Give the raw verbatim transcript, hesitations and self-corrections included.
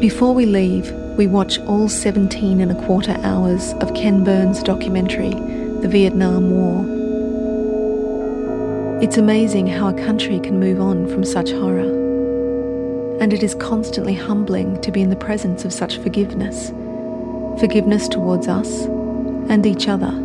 Before we leave, we watch all seventeen and a quarter hours of Ken Burns' documentary, The Vietnam War. It's amazing how a country can move on from such horror. And it is constantly humbling to be in the presence of such forgiveness. Forgiveness towards us and each other.